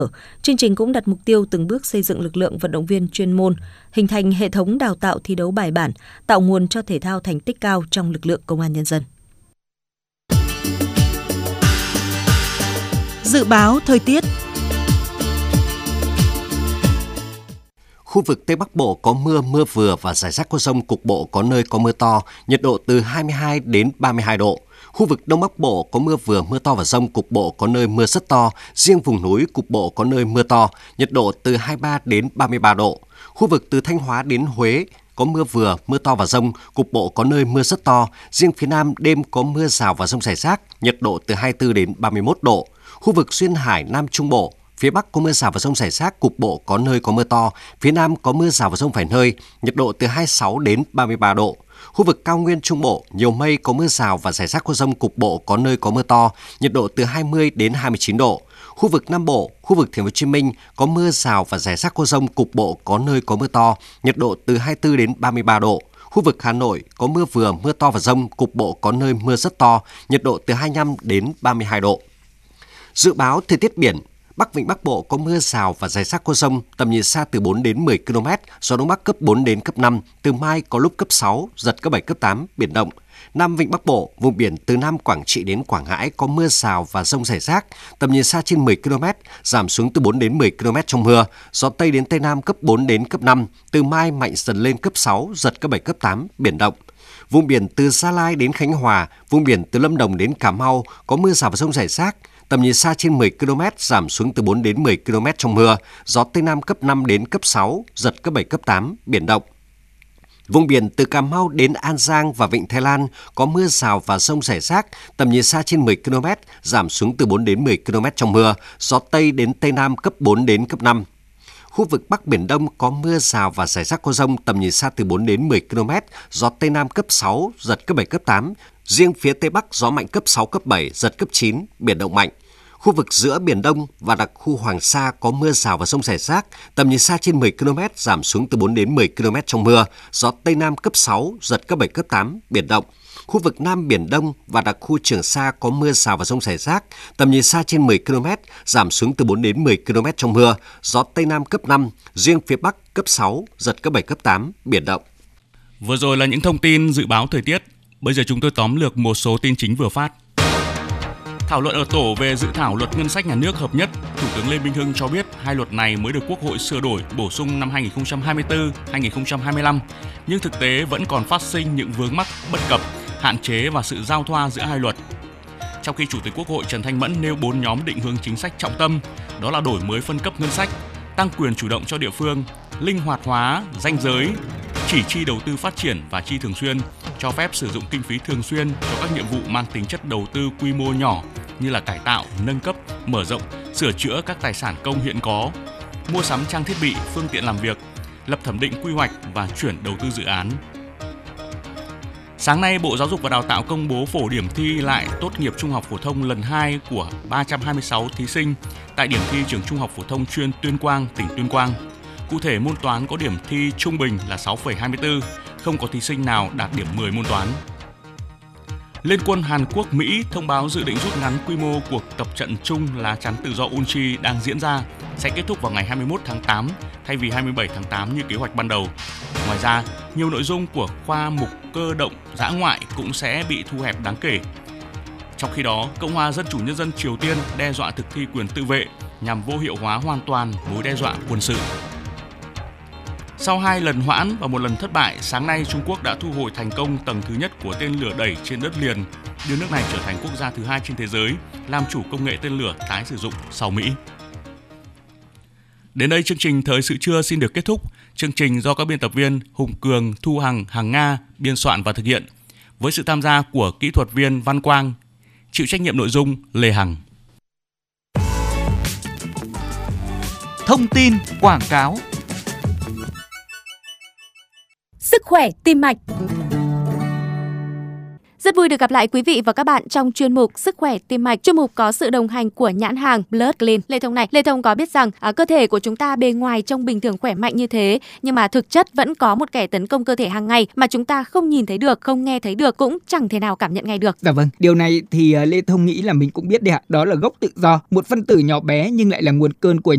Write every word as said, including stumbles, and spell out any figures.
Chương trình cũng đặt mục tiêu từng bước xây dựng lực lượng vận động viên chuyên môn, hình thành hệ thống đào tạo thi đấu bài bản, tạo nguồn cho thể thao thành tích cao trong lực lượng công an nhân dân. Dự báo thời tiết. Khu vực Tây Bắc Bộ có mưa, mưa vừa và rải rác có dông, cục bộ có nơi có mưa to, nhiệt độ từ hai mươi hai đến ba mươi hai độ. Khu vực Đông Bắc Bộ có mưa vừa, mưa to và dông, cục bộ có nơi mưa rất to, riêng vùng núi cục bộ có nơi mưa to, nhiệt độ từ hai mươi ba đến ba mươi ba độ. Khu vực từ Thanh Hóa đến Huế có mưa vừa, mưa to và dông, cục bộ có nơi mưa rất to, riêng phía Nam đêm có mưa rào và dông rải rác, nhiệt độ từ hai mươi tư đến ba mươi mốt độ. Khu vực Duyên Hải Nam Trung Bộ, phía Bắc có mưa rào và dông rải rác, cục bộ có nơi có mưa to, phía Nam có mưa rào và dông vài nơi, nhiệt độ từ hai mươi sáu đến ba mươi ba độ. Khu vực Cao Nguyên Trung Bộ, nhiều mây, có mưa rào và rải rác có dông, cục bộ có nơi có mưa to, nhiệt độ từ hai mươi đến hai mươi chín độ. Khu vực Nam Bộ, khu vực Thành phố Hồ Chí Minh có mưa rào và rải rác có dông, cục bộ có nơi có mưa to, nhiệt độ từ hai mươi tư đến ba mươi ba độ. Khu vực Hà Nội có mưa vừa, mưa to và dông, cục bộ có nơi mưa rất to, nhiệt độ từ hai mươi lăm đến ba mươi hai độ. Dự báo thời tiết biển. Bắc Vịnh Bắc Bộ có mưa rào và rải rác có dông, tầm nhìn xa từ bốn đến mười ki lô mét, gió Đông Bắc cấp bốn đến cấp năm, từ mai có lúc cấp sáu, giật cấp bảy, cấp tám, biển động. Nam Vịnh Bắc Bộ, vùng biển từ Nam Quảng Trị đến Quảng Ngãi có mưa rào và dông rải rác, tầm nhìn xa trên mười ki lô mét, giảm xuống từ bốn đến mười ki lô mét trong mưa, gió Tây đến Tây Nam cấp bốn đến cấp năm, từ mai mạnh dần lên cấp sáu, giật cấp bảy, cấp tám, biển động. Vùng biển từ Gia Lai đến Khánh Hòa, vùng biển từ Lâm Đồng đến Cà Mau có mưa rào và dông rải rác, tầm nhìn xa trên mười ki lô mét, giảm xuống từ bốn đến mười ki lô mét trong mưa, gió Tây Nam cấp năm đến cấp sáu, giật cấp bảy, cấp tám, biển động. Vùng biển từ Cà Mau đến An Giang và Vịnh Thái Lan có mưa rào và dông rải rác, tầm nhìn xa trên mười ki lô mét, giảm xuống từ bốn đến mười ki lô mét trong mưa, gió Tây đến Tây Nam cấp bốn đến cấp năm. Khu vực Bắc Biển Đông có mưa rào và rải rác có dông, tầm nhìn xa từ bốn đến mười ki lô mét, gió Tây Nam cấp sáu, giật cấp bảy, cấp tám. Riêng phía Tây Bắc gió mạnh cấp sáu, cấp bảy, giật cấp chín, biển động mạnh. Khu vực giữa Biển Đông và đặc khu Hoàng Sa có mưa rào và dông rải rác, tầm nhìn xa trên mười ki lô mét, giảm xuống từ bốn đến mười ki lô mét trong mưa, gió Tây Nam cấp sáu, giật cấp bảy, cấp tám, biển động. Khu vực Nam Biển Đông và đặc khu Trường Sa có mưa rào và dông rải rác, tầm nhìn xa trên mười ki lô mét, giảm xuống từ bốn đến mười ki lô mét trong mưa, gió Tây Nam cấp năm, riêng phía Bắc cấp sáu, giật cấp bảy, cấp tám, biển động. Vừa rồi là những thông tin dự báo thời tiết. Bây giờ chúng tôi tóm lược một số tin chính vừa phát. Thảo luận ở tổ về dự thảo luật ngân sách nhà nước hợp nhất, Thủ tướng Lê Minh Hưng cho biết hai luật này mới được Quốc hội sửa đổi bổ sung năm hai nghìn không trăm hai mươi tư đến hai nghìn không trăm hai mươi lăm, nhưng thực tế vẫn còn phát sinh những vướng mắc, bất cập, hạn chế và sự giao thoa giữa hai luật. Trong khi Chủ tịch Quốc hội Trần Thanh Mẫn nêu bốn nhóm định hướng chính sách trọng tâm, đó là đổi mới phân cấp ngân sách, tăng quyền chủ động cho địa phương, linh hoạt hóa ranh giới, chỉ chi đầu tư phát triển và chi thường xuyên, cho phép sử dụng kinh phí thường xuyên cho các nhiệm vụ mang tính chất đầu tư quy mô nhỏ như là cải tạo, nâng cấp, mở rộng, sửa chữa các tài sản công hiện có, mua sắm trang thiết bị, phương tiện làm việc, lập thẩm định quy hoạch và chuyển đầu tư dự án. Sáng nay, Bộ Giáo dục và Đào tạo công bố phổ điểm thi lại tốt nghiệp trung học phổ thông lần hai của ba trăm hai mươi sáu thí sinh tại điểm thi trường Trung học phổ thông chuyên Tuyên Quang, tỉnh Tuyên Quang. Cụ thể, môn toán có điểm thi trung bình là sáu phẩy hai mươi tư, không có thí sinh nào đạt điểm mười môn toán. Liên quân Hàn Quốc Mỹ thông báo dự định rút ngắn quy mô cuộc tập trận chung lá chắn tự do Unchi đang diễn ra sẽ kết thúc vào ngày hai mươi mốt tháng tám thay vì hai mươi bảy tháng tám như kế hoạch ban đầu. Ngoài ra, nhiều nội dung của khoa mục cơ động dã ngoại cũng sẽ bị thu hẹp đáng kể. Trong khi đó, Cộng hòa Dân chủ Nhân dân Triều Tiên đe dọa thực thi quyền tự vệ nhằm vô hiệu hóa hoàn toàn mối đe dọa quân sự. Sau hai lần hoãn và một lần thất bại, sáng nay Trung Quốc đã thu hồi thành công tầng thứ nhất của tên lửa đẩy trên đất liền, đưa nước này trở thành quốc gia thứ hai trên thế giới làm chủ công nghệ tên lửa tái sử dụng sau Mỹ. Đến đây chương trình Thời sự trưa xin được kết thúc. Chương trình do các biên tập viên Hùng Cường, Thu Hằng, Hằng Nga biên soạn và thực hiện, với sự tham gia của kỹ thuật viên Văn Quang, chịu trách nhiệm nội dung Lê Hằng. Thông tin quảng cáo. Sức khỏe tim mạch. Rất vui được gặp lại quý vị và các bạn trong chuyên mục Sức khỏe tim mạch. Chuyên mục có sự đồng hành của nhãn hàng Blood Clean. Lê Thông này, Lê Thông có biết rằng à, cơ thể của chúng ta bề ngoài trông bình thường khỏe mạnh như thế, nhưng mà thực chất vẫn có một kẻ tấn công cơ thể hàng ngày mà chúng ta không nhìn thấy được, không nghe thấy được, cũng chẳng thể nào cảm nhận ngay được. Dạ vâng, điều này thì Lê Thông nghĩ là mình cũng biết đấy ạ. Đó là gốc tự do, một phân tử nhỏ bé nhưng lại là nguồn cơn của